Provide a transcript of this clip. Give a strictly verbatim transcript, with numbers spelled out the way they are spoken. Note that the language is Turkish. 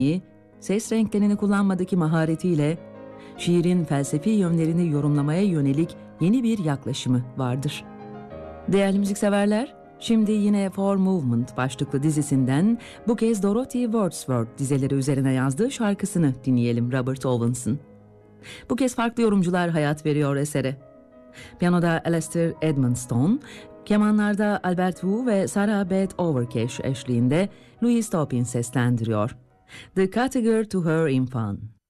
ses renklerini kullanmadaki maharetiyle şiirin felsefi yönlerini yorumlamaya yönelik yeni bir yaklaşımı vardır. Değerli müzikseverler, şimdi yine Four Movement başlıklı dizisinden bu kez Dorothy Wordsworth dizeleri üzerine yazdığı şarkısını dinleyelim Robert Owens'ın. Bu kez farklı yorumcular hayat veriyor esere. Piyanoda Alastair Edmondstone, kemanlarda Albert Wu ve Sarah Beth Overcash eşliğinde Louis Taupin seslendiriyor. The Category to Her Infant.